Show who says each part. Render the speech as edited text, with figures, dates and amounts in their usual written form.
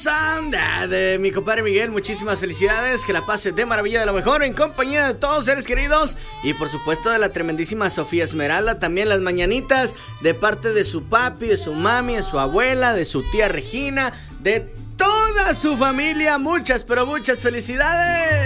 Speaker 1: hermosa de mi compadre Miguel. Muchísimas felicidades, que la pase de maravilla, de lo mejor, en compañía de todos seres queridos. Y por supuesto de la tremendísima Sofía Esmeralda. También las mañanitas de parte de su papi, de su mami, de su abuela, de su tía Regina, de toda su familia. Muchas, pero muchas felicidades.